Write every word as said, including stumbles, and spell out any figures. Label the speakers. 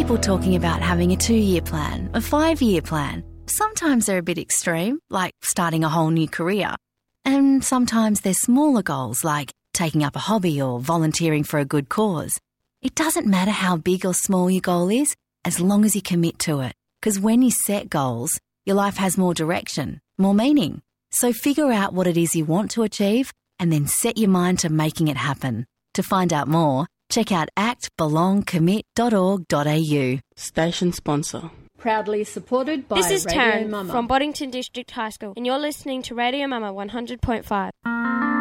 Speaker 1: people talking about having a two-year plan, a five-year plan. Sometimes they're a bit extreme, like starting a whole new career. And sometimes they're smaller goals, like taking up a hobby or volunteering for a good cause. It doesn't matter how big or small your goal is, as long as you commit to it. Because when you set goals, your life has more direction, more meaning. So figure out what it is you want to achieve and then set your mind to making it happen. To find out more, check out act belong commit dot org dot a u.
Speaker 2: Station sponsor.
Speaker 3: Proudly supported by
Speaker 4: Radio Mama. This is
Speaker 3: Radio
Speaker 4: Taryn
Speaker 3: Mama
Speaker 4: from Boddington District High School, and you're listening to Radio Mama one hundred point five.